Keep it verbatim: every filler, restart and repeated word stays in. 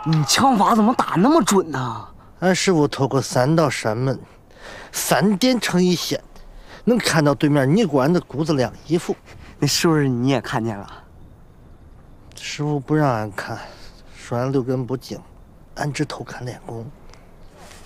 你枪法怎么打那么准呢？ 俺师傅透过三道山门，三点成一线，能看到对面尼姑庵的谷子亮衣服。 那是不是你也看见了？ 师傅不让俺看，说俺六根不净，俺只偷看练功。